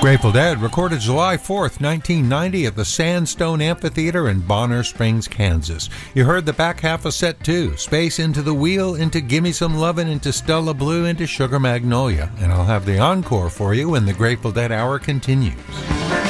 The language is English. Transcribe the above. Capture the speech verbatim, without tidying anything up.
Grateful Dead recorded July fourth, nineteen ninety at the Sandstone Amphitheater in Bonner Springs, Kansas. You heard the back half of set two, Space into the Wheel, into Gimme Some Lovin', into Stella Blue, into Sugar Magnolia. And I'll have the encore for you when the Grateful Dead Hour continues.